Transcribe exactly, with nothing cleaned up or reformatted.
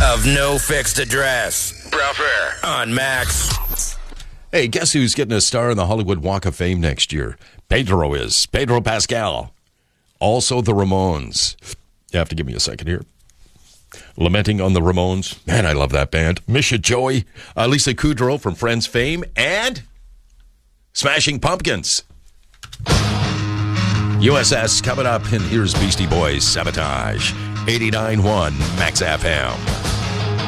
of No Fixed Address. Proper on Max. Hey, guess who's getting a star in the Hollywood Walk of Fame next year? Pedro is. Pedro Pascal. Also the Ramones. You have to give me a second here. Lamenting on the Ramones. Man, I love that band. Misha Joey. Uh, Lisa Kudrow from Friends fame. And Smashing Pumpkins. U S S coming up. And here's Beastie Boys Sabotage. eighty-nine point one Max F M.